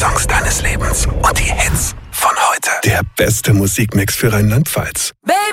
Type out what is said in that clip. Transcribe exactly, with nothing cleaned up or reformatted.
Songs deines Lebens und die Hits von heute. Der beste Musikmix für Rheinland-Pfalz. Baby.